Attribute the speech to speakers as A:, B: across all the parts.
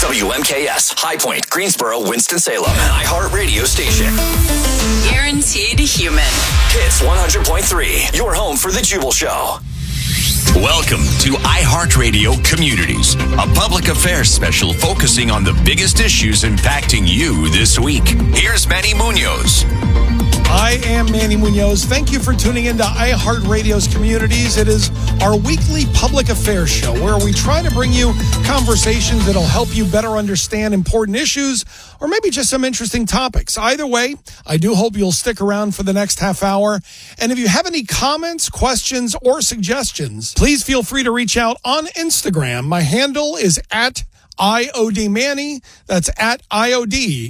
A: WMKS, High Point, Greensboro, Winston-Salem, an iHeartRadio station.
B: Guaranteed human.
A: Hits 100.3, your home for The Jubal Show.
C: Welcome to iHeartRadio Communities, a public affairs special focusing on the biggest issues impacting you this week. Here's Manny Munoz.
D: I am Manny Munoz. Thank you for tuning into iHeartRadio's Communities. It is our weekly public affairs show where we try to bring you conversations that'll help you better understand important issues or maybe just some interesting topics. Either way, I do hope you'll stick around for the next half hour. And if you have any comments, questions, or suggestions, please feel free to reach out on Instagram. My handle is at IOD Manny. That's at IOD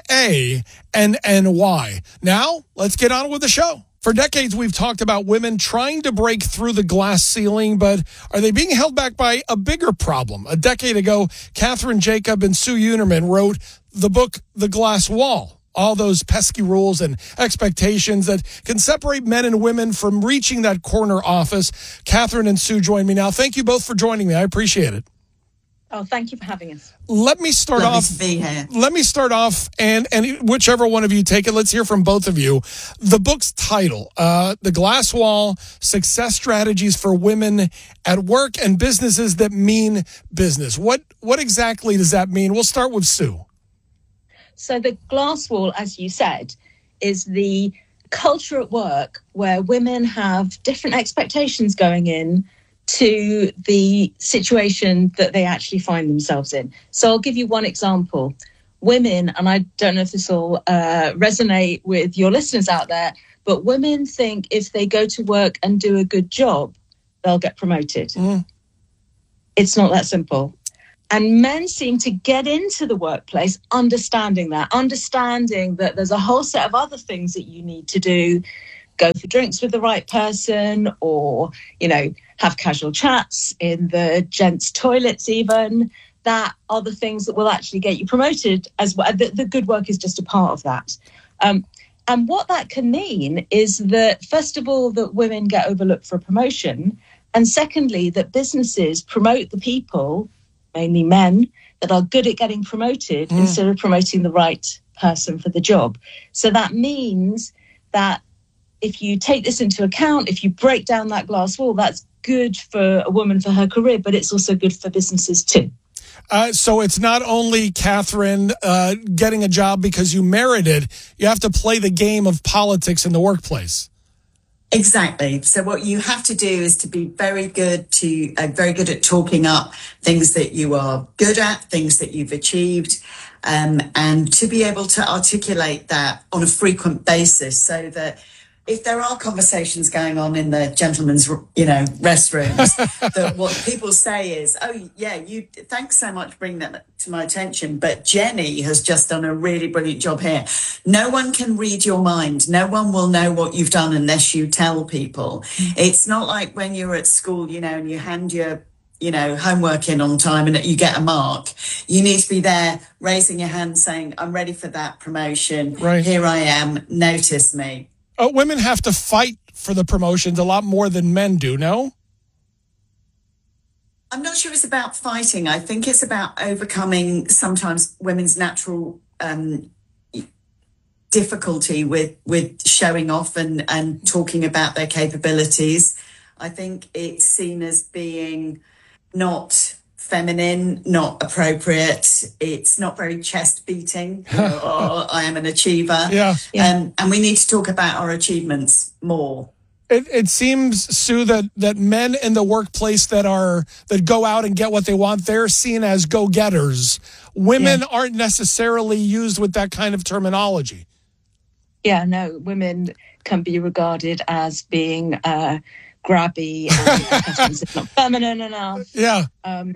D: MANNY. Now, let's get on with the show. For decades, we've talked about women trying to break through the glass ceiling, but are they being held back by a bigger problem? A decade ago, Catherine Jacob and Sue Unerman wrote the book, The Glass Wall. All those pesky rules and expectations that can separate men and women from reaching that corner office. Catherine and Sue join me now. Thank you both for joining me. I appreciate it.
E: Oh, thank you for having us.
D: Let me start off.
F: To be here.
D: Let me start off, and whichever one of you take it, let's hear from both of you. The book's title, The Glass Wall, Success Strategies for Women at Work and Businesses That Mean Business. What exactly does that mean? We'll start with Sue.
E: So the glass wall, as you said, is the culture at work where women have different expectations going in to the situation that they actually find themselves in. So I'll give you one example. Women, and I don't know if this will resonate with your listeners out there, but women think if they go to work and do a good job, they'll get promoted. It's not that simple. And men seem to get into the workplace understanding that there's a whole set of other things that you need to do. Go for drinks with the right person, or, have casual chats in the gents' toilets even. That are the things that will actually get you promoted as well. The good work is just a part of that. And what that can mean is that, first of all, that women get overlooked for a promotion. And secondly, that businesses promote the people, mainly men, that are good at getting promoted instead of promoting the right person for the job. So that means that if you take this into account, if you break down that glass wall, that's good for a woman for her career, but it's also good for businesses too.
D: So it's not only, Catherine, getting a job because you merited, you have to play the game of politics in the workplace.
F: Exactly. So what you have to do is to be very good at talking up things that you are good at, things that you've achieved, and to be able to articulate that on a frequent basis so that if there are conversations going on in the gentlemen's, restrooms, that what people say is, oh, yeah, thanks so much for bringing that to my attention, but Jenny has just done a really brilliant job here. No one can read your mind. No one will know what you've done unless you tell people. It's not like when you're at school, and you hand your homework in on time and you get a mark. You need to be there raising your hand saying, I'm ready for that promotion.
D: Right.
F: Here I am. Notice me.
D: Women have to fight for the promotions a lot more than men do, no?
F: I'm not sure it's about fighting. I think it's about overcoming sometimes women's natural difficulty with showing off and talking about their capabilities. I think it's seen as being not feminine, not appropriate. It's not very chest beating. I am an achiever.
D: Yeah.
F: And we need to talk about our achievements more.
D: It seems, Sue, that men in the workplace that go out and get what they want, they're seen as go-getters. Women aren't necessarily used with that kind of terminology.
E: Yeah, no, women can be regarded as being grabby and not feminine enough.
D: Yeah.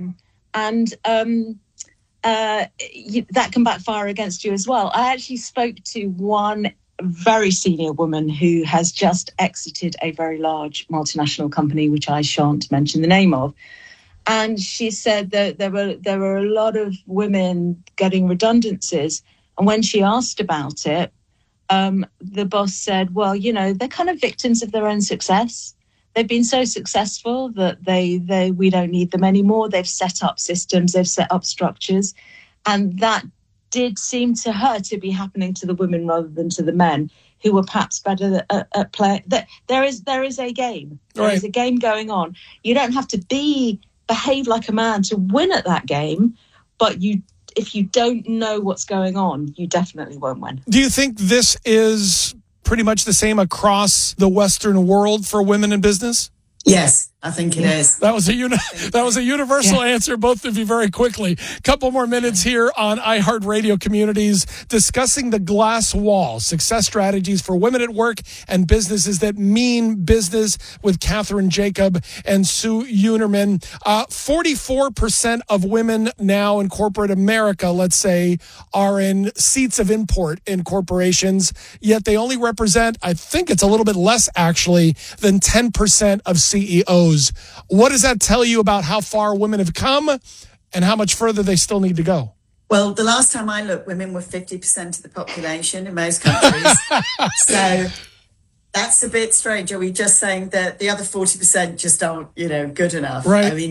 E: That can backfire against you as well. I actually spoke to one very senior woman who has just exited a very large multinational company, which I shan't mention the name of. And she said that there were a lot of women getting redundancies. And when she asked about it, the boss said, well, they're kind of victims of their own success. They've been so successful that we don't need them anymore. They've set up systems, they've set up structures. And that did seem to her to be happening to the women rather than to the men, who were perhaps better at play. There is a game. There is a game going on. You don't have to behave like a man to win at that game, but if you don't know what's going on, you definitely won't win.
D: Do you think this is pretty much the same across the Western world for women in business?
F: Yes, I think it is.
D: That was a universal answer, both of you, very quickly. Couple more minutes here on iHeartRadio Communities, discussing the glass wall, success strategies for women at work and businesses that mean business, with Catherine Jacob and Sue Unerman. 44% of women now in corporate America, let's say, are in seats of import in corporations, yet they only represent, I think it's a little bit less actually, than 10% of CEOs. What does that tell you about how far women have come and how much further they still need to go?
F: Well, the last time I looked, women were 50% of the population in most countries. So that's a bit strange. Are we just saying that the other 40% just aren't, good enough?
D: Right.
F: I mean,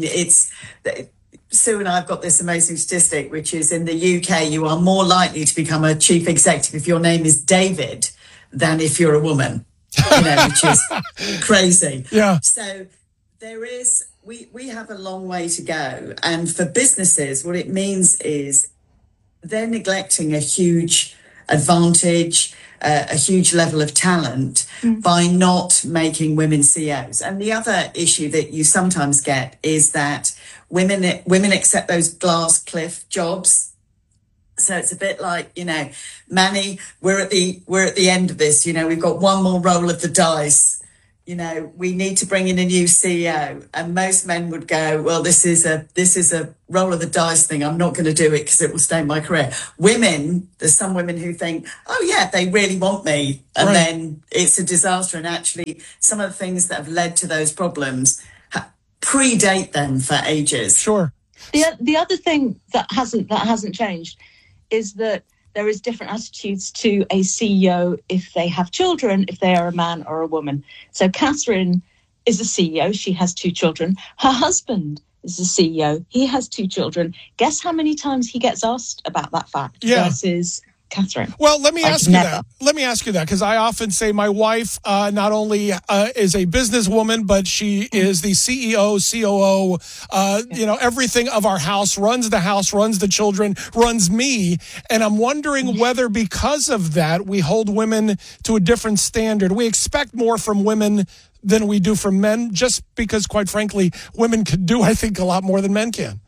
F: Sue and I have got this amazing statistic, which is in the UK, you are more likely to become a chief executive if your name is David than if you're a woman, which is crazy.
D: Yeah.
F: So we have a long way to go. And for businesses, what it means is they're neglecting a huge advantage, a huge level of talent by not making women CEOs. And the other issue that you sometimes get is that women accept those glass cliff jobs. So it's a bit like, Manny, we're at the end of this, we've got one more roll of the dice. We need to bring in a new CEO. And most men would go, well, this is a roll of the dice thing. I'm not going to do it because it will stay in my career. Women, there's some women who think, oh yeah, they really want me. And then it's a disaster. And actually some of the things that have led to those problems predate them for ages.
D: Sure.
E: The other thing that hasn't changed is that there is different attitudes to a CEO if they have children, if they are a man or a woman. So Catherine is a CEO. She has 2 children. Her husband is a CEO. He has 2 children. Guess how many times he gets asked about that fact versus Catherine?
D: Well, let me ask you that. Let me ask you that, because I often say my wife not only is a businesswoman, but she is the CEO, COO, everything of our house, runs the children, runs me. And I'm wondering whether because of that, we hold women to a different standard. We expect more from women than we do from men, just because, quite frankly, women can do, I think, a lot more than men can.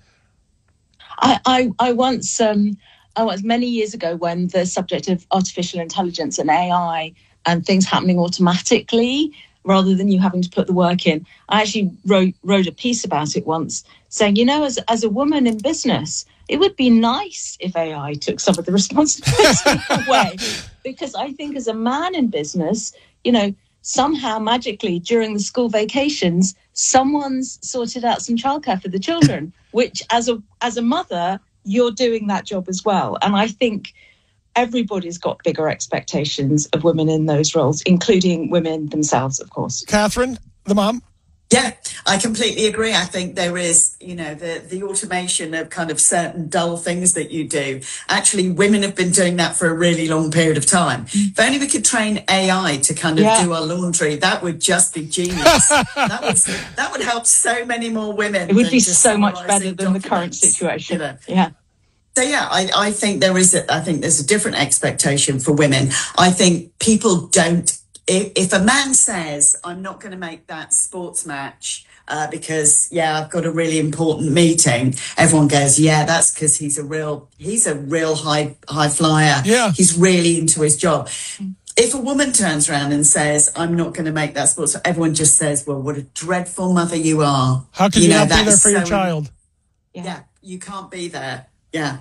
E: I once many years ago, when the subject of artificial intelligence and AI and things happening automatically rather than you having to put the work in, I actually wrote a piece about it once, saying, as a woman in business, it would be nice if AI took some of the responsibility away. Because I think as a man in business, somehow magically during the school vacations, someone's sorted out some childcare for the children, which as a mother, you're doing that job as well. And I think everybody's got bigger expectations of women in those roles, including women themselves, of course.
D: Catherine, the mom?
F: Yeah, I completely agree. I think there is, the automation of kind of certain dull things that you do. Actually, women have been doing that for a really long period of time. If only we could train AI to kind of do our laundry, that would just be genius. that would help so many more women.
E: It would be so much better than the current situation. Yeah.
F: So I think there's a different expectation for women. I think people don't. If a man says, I'm not going to make that sports match because, I've got a really important meeting, everyone goes, that's because he's a real high flyer.
D: Yeah.
F: He's really into his job. If a woman turns around and says, I'm not going to make that sports, everyone just says, well, what a dreadful mother you are.
D: How can you not be there for your child?
F: Yeah, you can't be there. Yeah.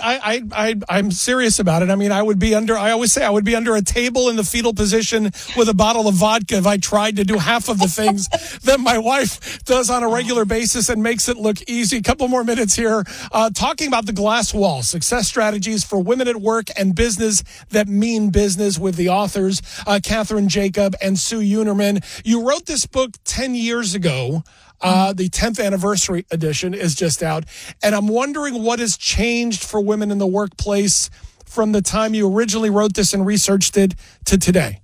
D: I'm serious about it. I mean, I always say I would be under a table in the fetal position with a bottle of vodka if I tried to do half of the things that my wife does on a regular basis and makes it look easy. A couple more minutes here, talking about the glass wall, success strategies for women at work and business that mean business, with the authors, Catherine Jacob and Sue Unerman. You wrote this book 10 years ago. The 10th anniversary edition is just out. And I'm wondering what has changed for women in the workplace from the time you originally wrote this and researched it to today.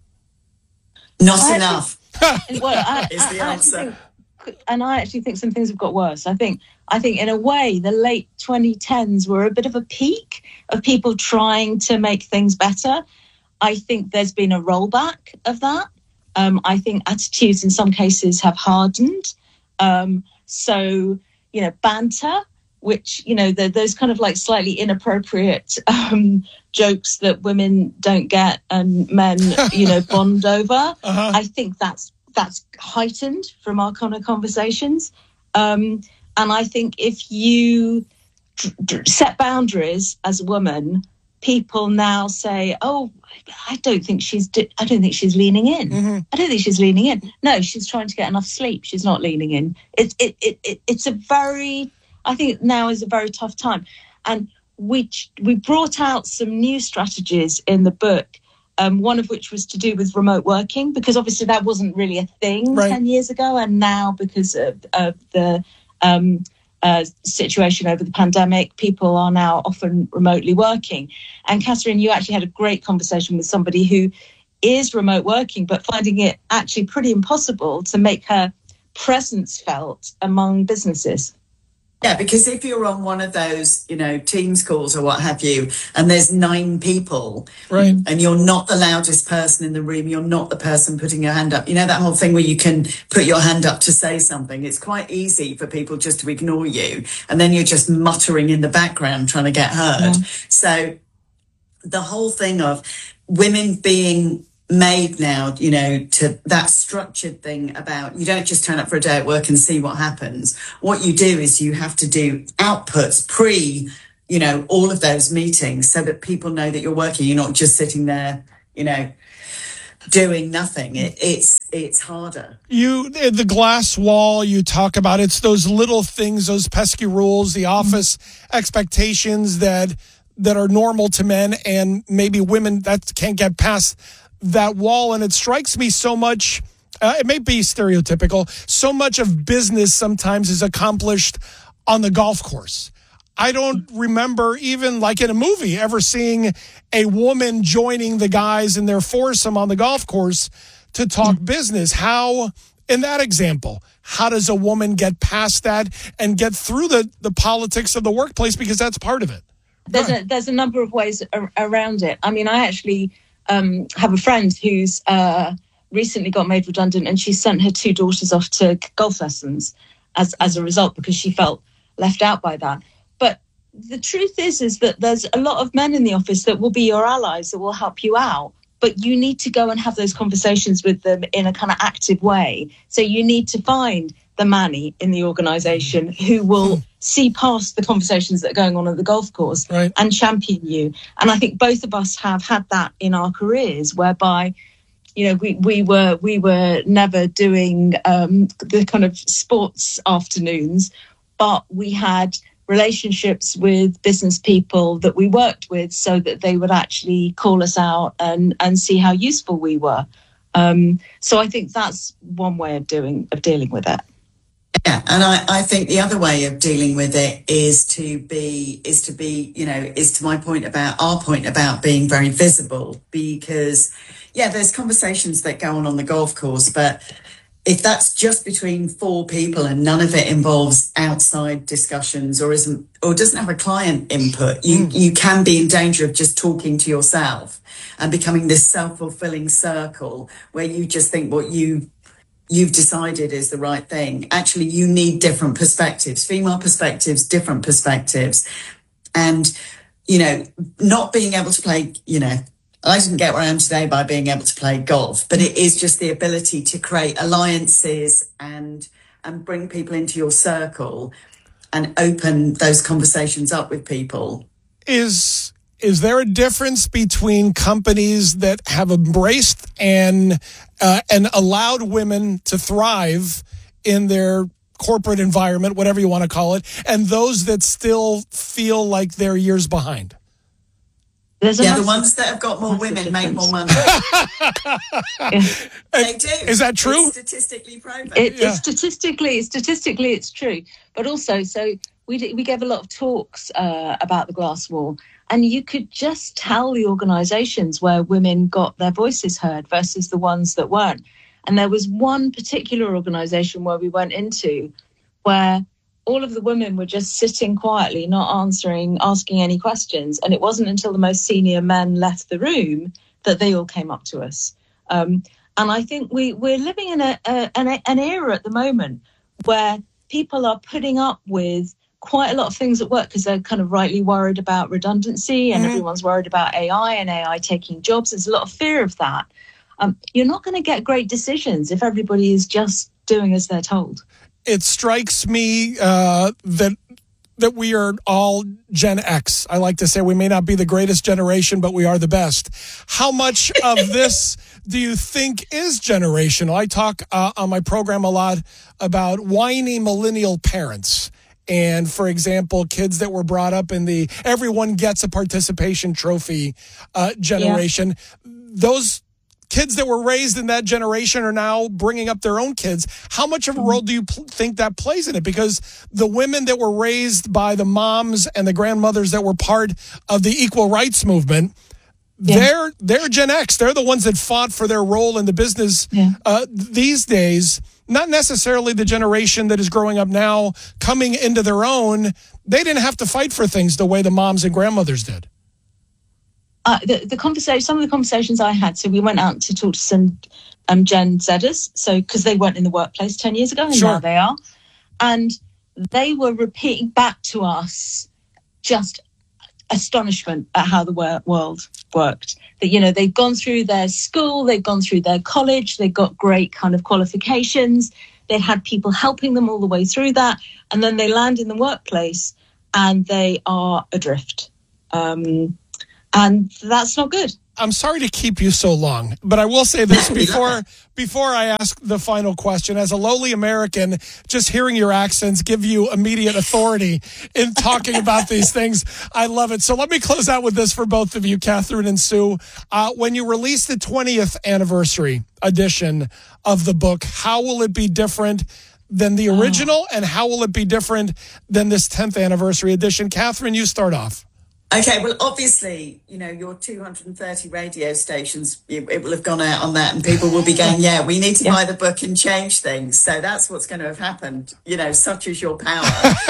F: Not enough.
E: Well,
F: is the answer.
E: I actually think some things have got worse. I think in a way the late 2010s were a bit of a peak of people trying to make things better. I think there's been a rollback of that. I think attitudes in some cases have hardened. So, banter, which, those kind of like slightly inappropriate jokes that women don't get and men, bond over. Uh-huh. I think that's heightened from our kind of conversations. And I think if you set boundaries as a woman, people now say, "Oh, I don't think she's leaning in. Mm-hmm. I don't think she's leaning in. No, she's trying to get enough sleep. She's not leaning in." It's a very, I think now is a very tough time. And we brought out some new strategies in the book. One of which was to do with remote working, because obviously that wasn't really a thing 10 years ago. And now, because of the situation over the pandemic, people are now often remotely working. And Catherine, you actually had a great conversation with somebody who is remote working, but finding it actually pretty impossible to make her presence felt among businesses.
F: Yeah, because if you're on one of those, Teams calls or what have you, and there's 9 people, right, and you're not the loudest person in the room, you're not the person putting your hand up. That whole thing where you can put your hand up to say something. It's quite easy for people just to ignore you, and then you're just muttering in the background trying to get heard. Yeah. So the whole thing of women being made now, to that structured thing about you don't just turn up for a day at work and see what happens. What you do is you have to do outputs all of those meetings so that people know that you're working. You're not just sitting there, doing nothing. It's harder.
D: The glass wall you talk about, it's those little things, those pesky rules, the office expectations that are normal to men, and maybe women that can't get past that wall. And it strikes me so much, it may be stereotypical, so much of business sometimes is accomplished on the golf course. I don't remember, even like in a movie, ever seeing a woman joining the guys in their foursome on the golf course to talk business. How, in that example, how does a woman get past that and get through the politics of the workplace? Because that's part of it.
E: There's a number of ways around it. I mean, I actually have a friend who's recently got made redundant, and she sent her 2 daughters off to golf lessons as a result, because she felt left out by that. But the truth is that there's a lot of men in the office that will be your allies, that will help you out. But you need to go and have those conversations with them in a kind of active way. So you need to find the Manny in the organisation who will see past the conversations that are going on at the golf course, right, and champion you. And I think both of us have had that in our careers, whereby, we were never doing the kind of sports afternoons, but we had relationships with business people that we worked with, so that they would actually call us out and see how useful we were. So I think that's one way of dealing with it.
F: Yeah, and I think the other way of dealing with it is to my point about our point about being very visible, because there's conversations that go on the golf course, but if that's just between 4 people and none of it involves outside discussions or doesn't have a client input, you can be in danger of just talking to yourself and becoming this self-fulfilling circle where you just think what you've decided is the right thing. Actually, you need different perspectives, female perspectives, different perspectives. And, not being able to play, I didn't get where I am today by being able to play golf, but it is just the ability to create alliances and bring people into your circle and open those conversations up with people.
D: Is there a difference between companies that have embraced and allowed women to thrive in their corporate environment, whatever you want to call it, and those that still feel like they're years behind?
F: The ones that have got more women make more money. They do.
D: Is that true?
F: It's statistically proven.
E: It's statistically it's true. But also, so we gave a lot of talks about the glass wall, and you could just tell the organisations where women got their voices heard versus the ones that weren't. And there was one particular organisation where we went into where all of the women were just sitting quietly, not asking any questions. And it wasn't until the most senior men left the room that they all came up to us. And I think we're living in an era at the moment where people are putting up with quite a lot of things at work because they're kind of rightly worried about redundancy, and everyone's worried about AI and AI taking jobs. There's a lot of fear of that. You're not going to get great decisions if everybody is just doing as they're told.
D: It strikes me that we are all Gen X. I like to say we may not be the greatest generation, but we are the best. How much of this do you think is generational? I talk on my program a lot about whiny millennial parents. And, for example, kids that were brought up in the everyone gets a participation trophy generation. Yeah. Those kids that were raised in that generation are now bringing up their own kids. How much of a role do you think that plays in it? Because the women that were raised by the moms and the grandmothers that were part of the equal rights movement, they're Gen X. They're the ones that fought for their role in the business these days. Not necessarily the generation that is growing up now, coming into their own. They didn't have to fight for things the way the moms and grandmothers did.
E: The conversation, some of the conversations I had, so we went out to talk to some Gen Zers, so because they weren't in the workplace 10 years ago, and now they are, and they were repeating back to us just astonishment at how the world worked. That they've gone through their school, they've gone through their college, they got great kind of qualifications, they had people helping them all the way through that, and then they land in the workplace and they are adrift. And that's not good.
D: I'm sorry to keep you so long, but I will say this before I ask the final question. As a lowly American, just hearing your accents give you immediate authority in talking about these things. I love it. So let me close out with this for both of you, Catherine and Sue. When you release the 20th anniversary edition of the book, how will it be different than the original, and how will it be different than this 10th anniversary edition? Catherine, you start off.
F: Okay, well, obviously, your 230 radio stations, it will have gone out on that, and people will be going, we need to buy the book and change things. So that's what's going to have happened, such is your power.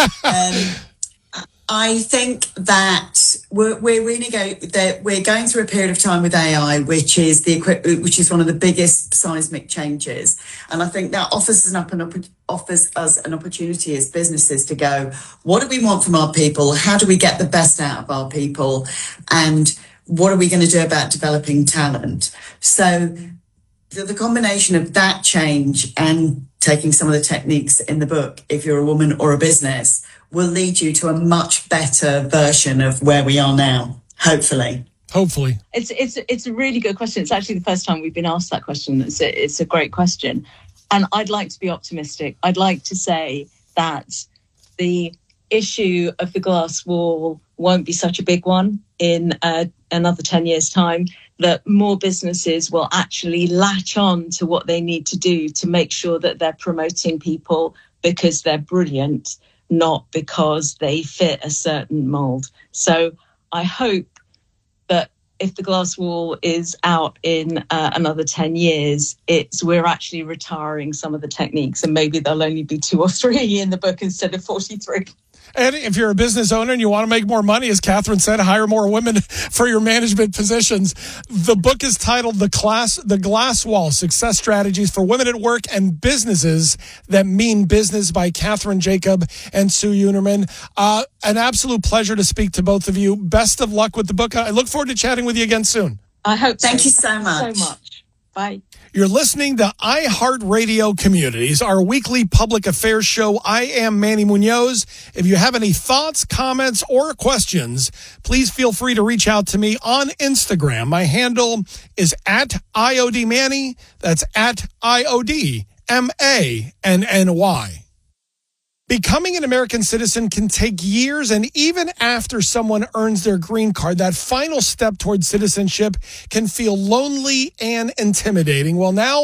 F: I think that we're going through a period of time with AI, which is one of the biggest seismic changes, and I think that offers us an opportunity as businesses to go, what do we want from our people? How do we get the best out of our people? And what are we going to do about developing talent? So the combination of that change and taking some of the techniques in the book, if you're a woman or a business, will lead you to a much better version of where we are now, hopefully.
E: It's a really good question. It's actually the first time we've been asked that question. It's a great question. And I'd like to be optimistic. I'd like to say that the issue of the glass wall won't be such a big one in another 10 years' time, that more businesses will actually latch on to what they need to do to make sure that they're promoting people because they're brilliant, not because they fit a certain mold. So I hope that if the glass wall is out in another 10 years, we're actually retiring some of the techniques, and maybe there'll only be 2 or 3 in the book instead of 43.
D: And if you're a business owner and you want to make more money, as Catherine said, hire more women for your management positions. The book is titled The Glass Wall, Success Strategies for Women at Work and Businesses That Mean Business, by Catherine Jacob and Sue Unerman. An absolute pleasure to speak to both of you. Best of luck with the book. I look forward to chatting with you again soon.
E: I hope so.
F: Thank you so much.
E: Bye.
D: You're listening to iHeartRadio Communities, our weekly public affairs show. I am Manny Munoz. If you have any thoughts, comments, or questions, please feel free to reach out to me on Instagram. My handle is @IODManny. That's @IODMANNY. Becoming an American citizen can take years, and even after someone earns their green card, that final step towards citizenship can feel lonely and intimidating. Well, now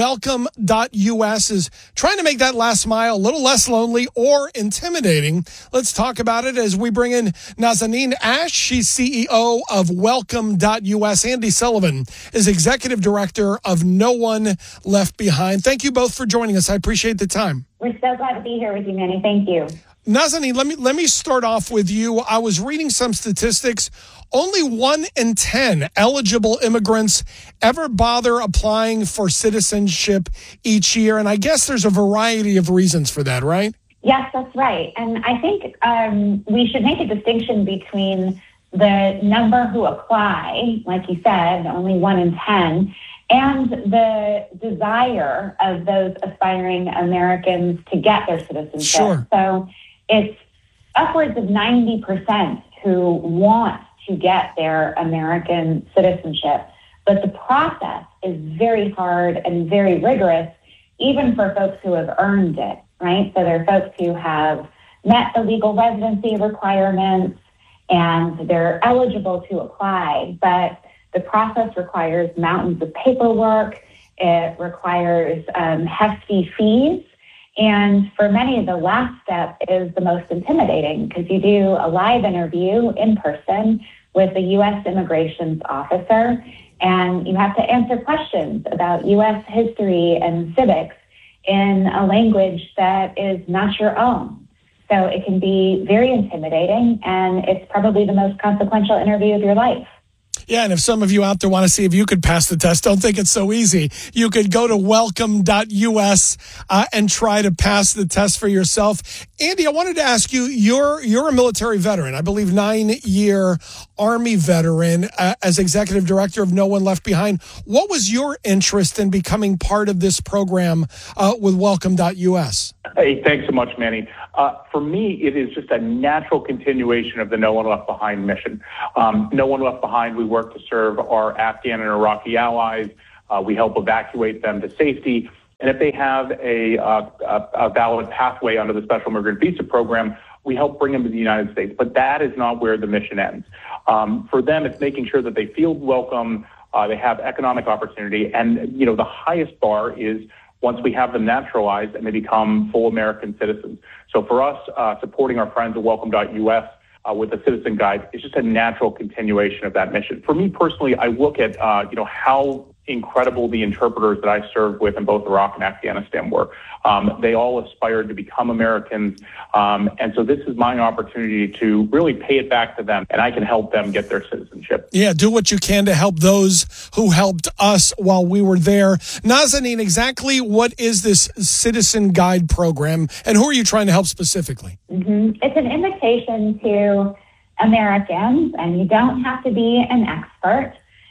D: Welcome.us is trying to make that last mile a little less lonely or intimidating. Let's talk about it as we bring in Nazanin Ash. She's CEO of Welcome.us. Andy Sullivan is Executive Director of No One Left Behind. Thank you both for joining us. I appreciate the time.
G: We're so glad to be here with you, Manny. Thank you.
D: Nazanin, let me start off with you. I was reading some statistics. Only 1 in 10 eligible immigrants ever bother applying for citizenship each year. And I guess there's a variety of reasons for that, right?
G: Yes, that's right. And I think we should make a distinction between the number who apply, like you said, only 1 in 10, and the desire of those aspiring Americans to get their citizenship.
D: Sure.
G: So it's upwards of 90% who want to get their American citizenship. But the process is very hard and very rigorous, even for folks who have earned it, right? So there are folks who have met the legal residency requirements and they're eligible to apply, but the process requires mountains of paperwork. It requires hefty fees. And for many, the last step is the most intimidating because you do a live interview in person with a U.S. immigration officer, and you have to answer questions about U.S. history and civics in a language that is not your own. So it can be very intimidating, and it's probably the most consequential interview of your life.
D: Yeah, and if some of you out there want to see if you could pass the test, don't think it's so easy. You could go to Welcome.us and try to pass the test for yourself. Andy, I wanted to ask you, you're a military veteran, I believe 9-year Army veteran, as Executive Director of No One Left Behind. What was your interest in becoming part of this program with Welcome.us?
H: Hey, thanks so much, Manny. For me, it is just a natural continuation of the No One Left Behind mission. No One Left Behind, we work to serve our Afghan and Iraqi allies. We help evacuate them to safety. And if they have a valid pathway under the Special Immigrant Visa Program, we help bring them to the United States. But that is not where the mission ends. For them, it's making sure that they feel welcome, they have economic opportunity. And, you know, the highest bar is once we have them naturalized and they become full American citizens. So for us, supporting our friends at Welcome.us with a citizen guide is just a natural continuation of that mission. For me personally, I look at, how incredible the interpreters that I served with in both Iraq and Afghanistan were. They all aspired to become Americans. And so this is my opportunity to really pay it back to them, and I can help them get their citizenship.
D: Yeah, do what you can to help those who helped us while we were there. Nazanin, exactly what is this Citizen Guide program, and who are you trying to help specifically?
G: It's an invitation to Americans, and you don't have to be an expert.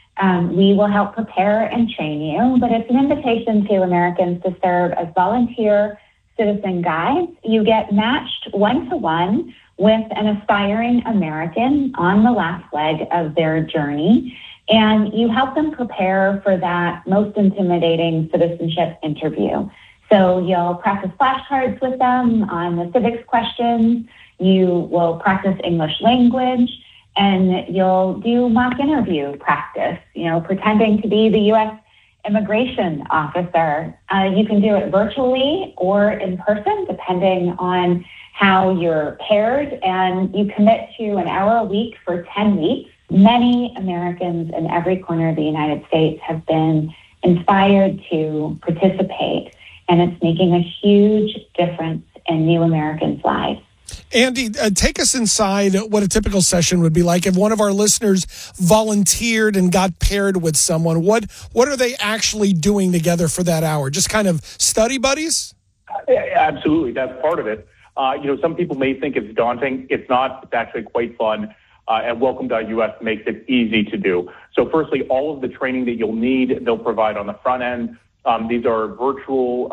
G: We will help prepare and train you, but it's an invitation to Americans to serve as volunteer citizen guides. You get matched 1-to-1 with an aspiring American on the last leg of their journey, and you help them prepare for that most intimidating citizenship interview. So you'll practice flashcards with them on the civics questions. You will practice English language. And you'll do mock interview practice, pretending to be the U.S. immigration officer. You can do it virtually or in person, depending on how you're paired. And you commit to an hour a week for 10 weeks. Many Americans in every corner of the United States have been inspired to participate. And it's making a huge difference in new Americans' lives.
D: Andy, take us inside what a typical session would be like. If one of our listeners volunteered and got paired with someone, what are they actually doing together for that hour? Just kind of study buddies?
H: Absolutely. That's part of it. Some people may think it's daunting. It's not. It's actually quite fun. And Welcome.us makes it easy to do. So firstly, all of the training that you'll need, they'll provide on the front end. These are virtual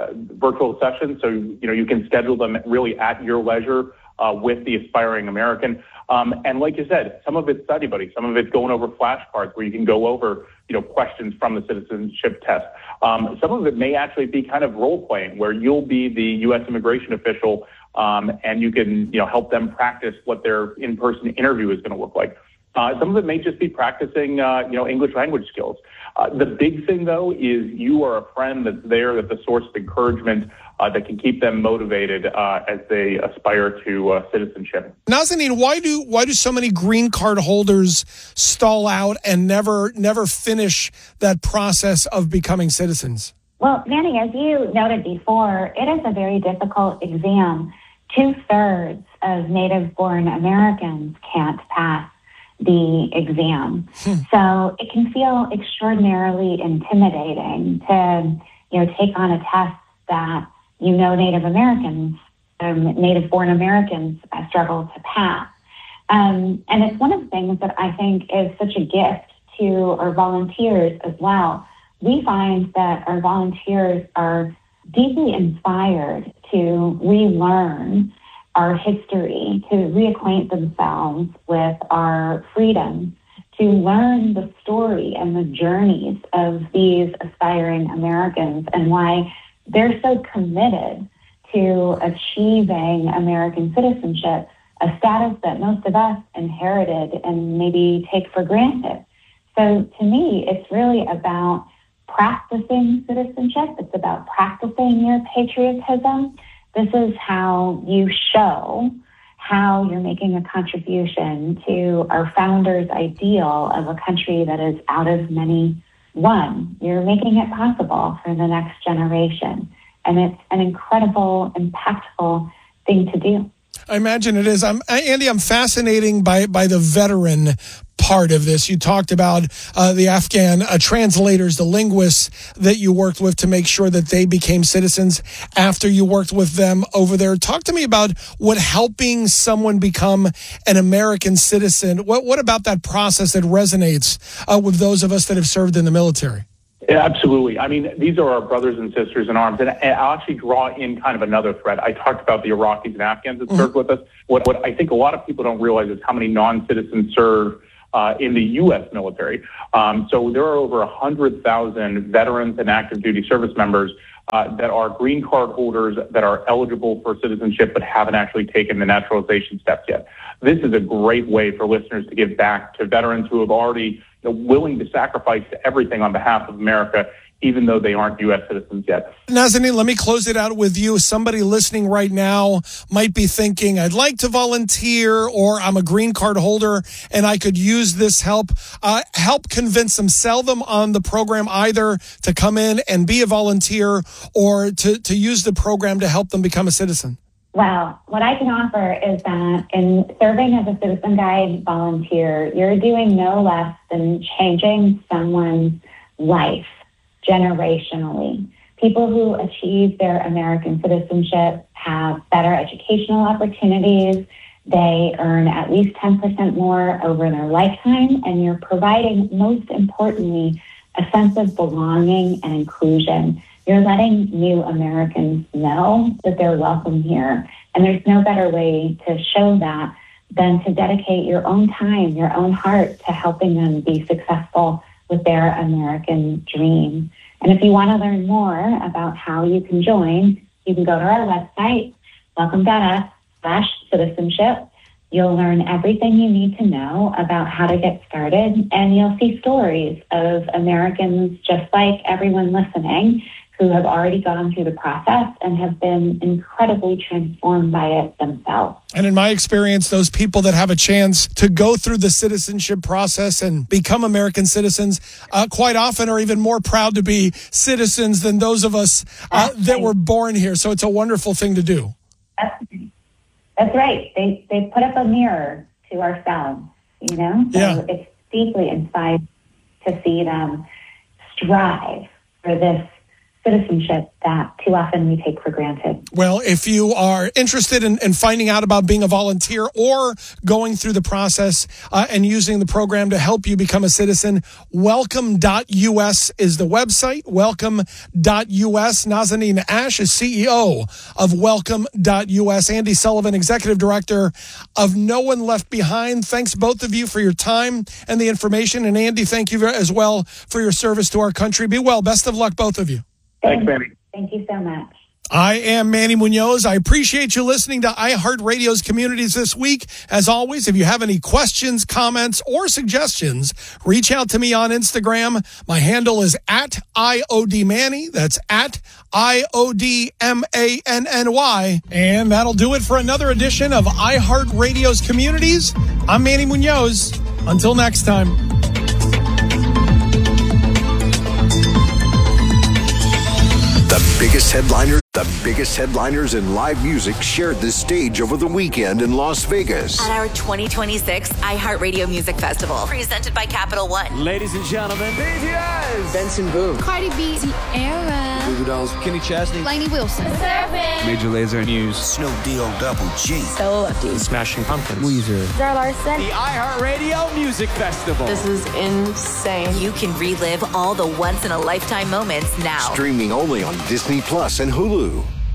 H: sessions, so you can schedule them really at your leisure with the aspiring American. And like you said, some of it's study buddy, some of it's going over flashcards where you can go over questions from the citizenship test. Some of it may actually be kind of role playing where you'll be the U.S. immigration official and you can, help them practice what their in-person interview is going to look like. Some of it may just be practicing, English language skills. The big thing, though, is you are a friend that's there, that's a source of encouragement that can keep them motivated as they aspire to citizenship.
D: Nazanin, why do so many green card holders stall out and never finish that process of becoming citizens?
G: Well, Manny, as you noted before, it is a very difficult exam. 2/3 of native-born Americans can't pass the exam. So it can feel extraordinarily intimidating to, take on a test that, Native Americans, native-born Americans struggle to pass. And it's one of the things that I think is such a gift to our volunteers as well. We find that our volunteers are deeply inspired to relearn our history, to reacquaint themselves with our freedom, to learn the story and the journeys of these aspiring Americans and why they're so committed to achieving American citizenship, a status that most of us inherited and maybe take for granted. So to me, it's really about practicing citizenship. It's about practicing your patriotism. This is how you show how you're making a contribution to our founders' ideal of a country that is out of many one. You're making it possible for the next generation. And it's an incredible, impactful thing to do.
D: I imagine it is. Andy, I'm fascinated by the veteran part of this. You talked about the Afghan translators, the linguists that you worked with to make sure that they became citizens after you worked with them over there. Talk to me about what helping someone become an American citizen. What about that process that resonates with those of us that have served in the military?
H: Yeah, absolutely. I mean, these are our brothers and sisters in arms. And I'll actually draw in kind of another thread. I talked about the Iraqis and Afghans that served with us. What I think a lot of people don't realize is how many non-citizens serve in the U.S. military. So there are over 100,000 veterans and active duty service members that are green card holders that are eligible for citizenship but haven't actually taken the naturalization steps yet. This is a great way for listeners to give back to veterans who have already willing to sacrifice everything on behalf of America, even though they aren't U.S. citizens yet.
D: Nazanin, let me close it out with you. Somebody listening right now might be thinking, I'd like to volunteer, or I'm a green card holder and I could use this help. Help convince them, sell them on the program, either to come in and be a volunteer or to use the program to help them become a citizen.
G: Well, what I can offer is that in serving as a Citizen Guide volunteer, you're doing no less than changing someone's life generationally. People who achieve their American citizenship have better educational opportunities. They earn at least 10% more over their lifetime, and you're providing, most importantly, a sense of belonging and inclusion. You're letting new Americans know that they're welcome here. And there's no better way to show that than to dedicate your own time, your own heart to helping them be successful with their American dream. And if you want to learn more about how you can join, you can go to our website, welcome.us/citizenship. You'll learn everything you need to know about how to get started, and you'll see stories of Americans just like everyone listening who have already gone through the process and have been incredibly transformed by it themselves.
D: And in my experience, those people that have a chance to go through the citizenship process and become American citizens quite often are even more proud to be citizens than those of us that were born here. So it's a wonderful thing to do.
G: That's right. They put up a mirror to ourselves, So it's deeply inspiring to see them strive for this citizenship that too often we take for granted.
D: Well, if you are interested in finding out about being a volunteer or going through the process and using the program to help you become a citizen, welcome.us is the website, welcome.us. Nazanin Ash is CEO of welcome.us. Andy Sullivan, Executive Director of No One Left Behind. Thanks both of you for your time and the information. And Andy, thank you as well for your service to our country. Be well. Best of luck, both of you.
H: Thanks, Manny.
G: Thank you so much.
D: I am Manny Munoz. I appreciate you listening to iHeartRadio's Communities this week. As always, if you have any questions, comments, or suggestions, reach out to me on Instagram. My handle is @IODManny. That's @IODMANNY. And that'll do it for another edition of iHeartRadio's Communities. I'm Manny Munoz. Until next time.
I: The biggest headliners in live music shared this stage over the weekend in Las Vegas.
J: At our 2026 iHeartRadio Music Festival, presented by Capital One.
K: Ladies and gentlemen, BTS,
L: Benson Boone,
M: Cardi B, Sierra,
L: Goo Goo Dolls,
K: Kenny Chesney,
M: Lainey Wilson,
K: Major Lazer, Muse,
L: Snoop D-O Double G,
M: Stella Lefty,
K: Smashing Pumpkins,
L: Weezer,
M: Zara Larson.
K: The iHeartRadio Music Festival.
M: This is insane.
J: You can relive all the once-in-a-lifetime moments now.
I: Streaming only on Disney Plus and Hulu.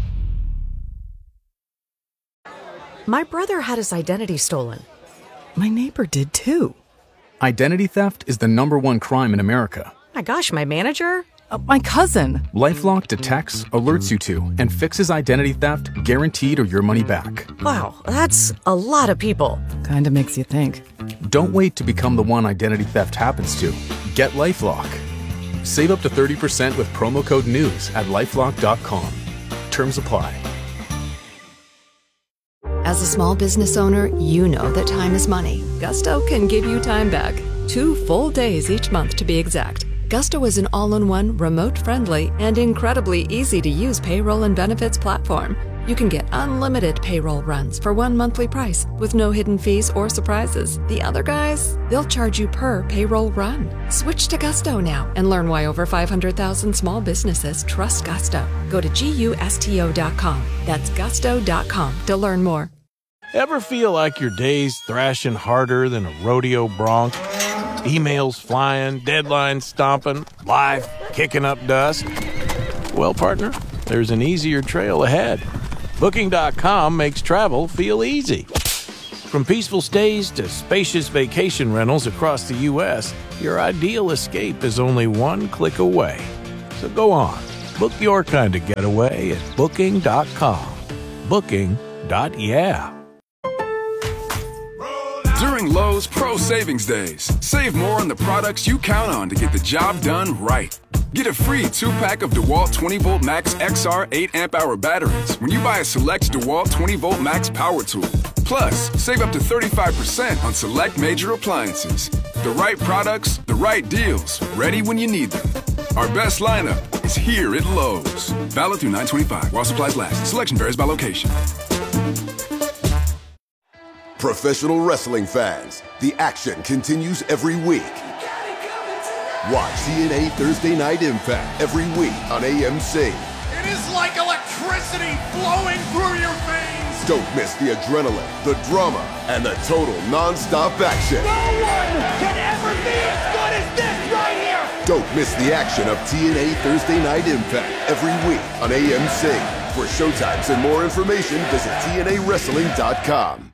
N: My brother had his identity stolen. My neighbor did too.
O: Identity theft is the #1 crime in America.
N: My gosh, my manager? My cousin.
O: LifeLock detects, alerts you to, and fixes identity theft guaranteed or your money back.
N: Wow, that's a lot of people.
P: Kinda makes you think.
O: Don't wait to become the one identity theft happens to. Get LifeLock. Save up to 30% with promo code NEWS at LifeLock.com. Terms apply.
Q: As a small business owner, you know that time is money. Gusto can give you time back. 2 full days each month to be exact. Gusto is an all-in-one, remote-friendly, and incredibly easy-to-use payroll and benefits platform. You can get unlimited payroll runs for one monthly price with no hidden fees or surprises. The other guys, they'll charge you per payroll run. Switch to Gusto now and learn why over 500,000 small businesses trust Gusto. Go to GUSTO.com. That's gusto.com to learn more.
R: Ever feel like your day's thrashing harder than a rodeo bronc? Emails flying, deadlines stomping, life kicking up dust? Well, partner, there's an easier trail ahead. Booking.com makes travel feel easy. From peaceful stays to spacious vacation rentals across the U.S., your ideal escape is only one click away. So go on, book your kind of getaway at Booking.com. Booking.yeah.
S: During Lowe's Pro Savings Days, save more on the products you count on to get the job done right. Get a free 2-pack of DeWalt 20-volt Max XR 8-amp-hour batteries when you buy a select DeWalt 20-volt Max power tool. Plus, save up to 35% on select major appliances. The right products, the right deals, ready when you need them. Our best lineup is here at Lowe's. Valid through 9/25 while supplies last. Selection varies by location.
T: Professional wrestling fans, the action continues every week. Watch TNA Thursday Night Impact every week on AMC.
U: It is like electricity flowing through your veins.
T: Don't miss the adrenaline, the drama, and the total non-stop action.
U: No one can ever be as good as this right here.
T: Don't miss the action of TNA Thursday Night Impact every week on AMC. For showtimes and more information, visit TNAWrestling.com.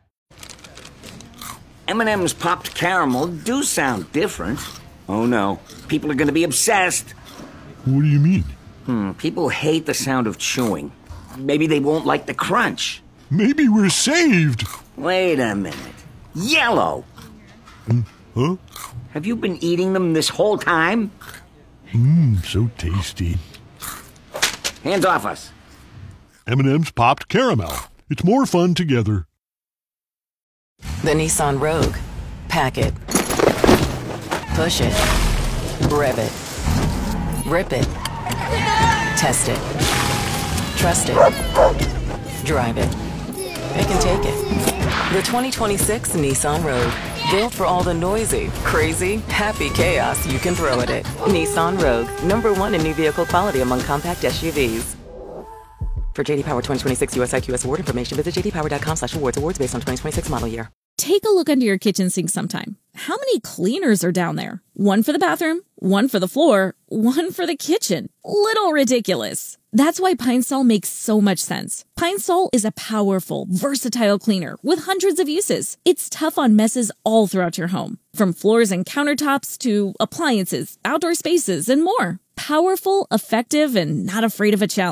V: M&M's popped caramel do sound different. Oh no, people are going to be obsessed.
W: What do you mean?
V: People hate the sound of chewing. Maybe they won't like the crunch.
W: Maybe we're saved.
V: Wait a minute. Yellow!
W: Huh?
V: Have you been eating them this whole time?
W: So tasty.
V: Hands off us.
W: M&M's popped caramel. It's more fun together.
X: The Nissan Rogue. Pack it. Push it. Rev it. Rip it. Test it. Trust it. Drive it. It can take it. The 2026 Nissan Rogue. Built for all the noisy, crazy, happy chaos you can throw at it. Nissan Rogue. #1 in new vehicle quality among compact SUVs. For JD Power 2026 US IQS award information, visit jdpower.com/awards. Awards based on 2026 model year.
Y: Take a look under your kitchen sink sometime. How many cleaners are down there? One for the bathroom, one for the floor, one for the kitchen. Little ridiculous. That's why Pine Sol makes so much sense. Pine Sol is a powerful, versatile cleaner with hundreds of uses. It's tough on messes all throughout your home, from floors and countertops to appliances, outdoor spaces, and more. Powerful, effective, and not afraid of a challenge.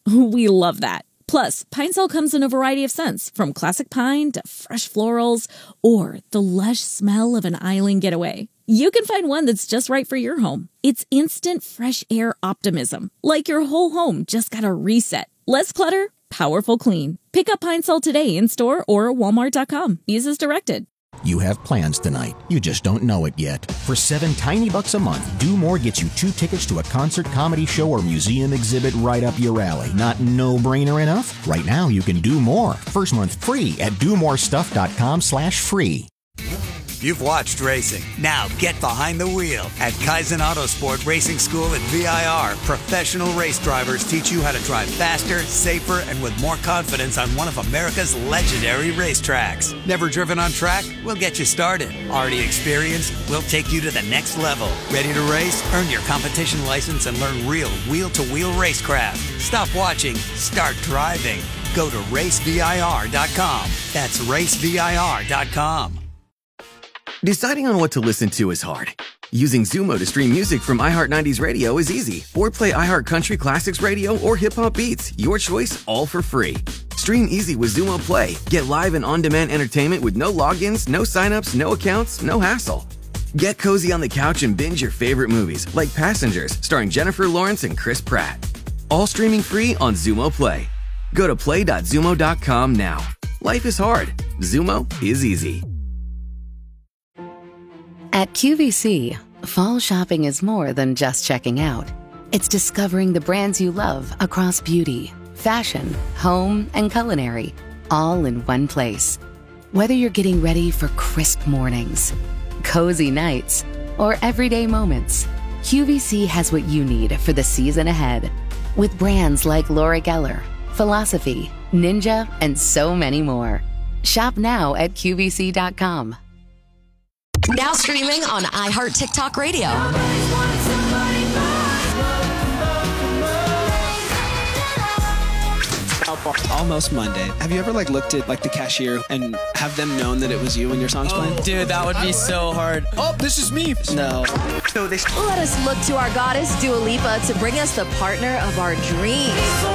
Y: We love that. Plus, Pine Sol comes in a variety of scents, from classic pine to fresh florals or the lush smell of an island getaway. You can find one that's just right for your home. It's instant fresh air optimism, like your whole home just got a reset. Less clutter, powerful clean. Pick up Pine Sol today in store or Walmart.com. Use as directed.
A: You have plans tonight. You just don't know it yet. For $7 tiny bucks a month, Do More gets you 2 tickets to a concert, comedy show, or museum exhibit right up your alley. Not no-brainer enough? Right now, you can do more. First month free at domorestuff.com/free.
B: You've watched racing. Now get behind the wheel. At Kaizen Autosport Racing School at VIR, professional race drivers teach you how to drive faster, safer, and with more confidence on one of America's legendary racetracks. Never driven on track? We'll get you started. Already experienced? We'll take you to the next level. Ready to race? Earn your competition license and learn real wheel-to-wheel racecraft. Stop watching. Start driving. Go to racevir.com. That's racevir.com.
C: Deciding on what to listen to is hard. Using Zumo to stream music from iHeart 90s Radio is easy. Or play iHeart Country Classics Radio or Hip Hop Beats. Your choice, all for free. Stream easy with Zumo Play. Get live and on-demand entertainment with no logins, no signups, no accounts, no hassle. Get cozy on the couch and binge your favorite movies, like Passengers, starring Jennifer Lawrence and Chris Pratt. All streaming free on Zumo Play. Go to play.zumo.com now. Life is hard. Zumo is easy.
X: At QVC, fall shopping is more than just checking out. It's discovering the brands you love across beauty, fashion, home, and culinary, all in one place. Whether you're getting ready for crisp mornings, cozy nights, or everyday moments, QVC has what you need for the season ahead. With brands like Laura Geller, Philosophy, Ninja, and so many more. Shop now at QVC.com.
L: Now streaming on iHeart TikTok Radio.
P: Almost Monday. Have you ever looked at the cashier and have them known that it was you when your song's playing?
Z: Dude, that would be so hard.
P: Oh, this is me. No.
L: Let us look to our goddess Dua Lipa to bring us the partner of our dreams.